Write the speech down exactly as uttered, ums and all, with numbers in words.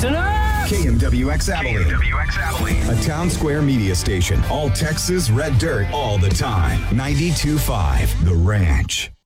Listen up! K M W X Abilene. K M W X Abilene. A Town Square media station. All Texas red dirt all the time. ninety-two point five The Ranch.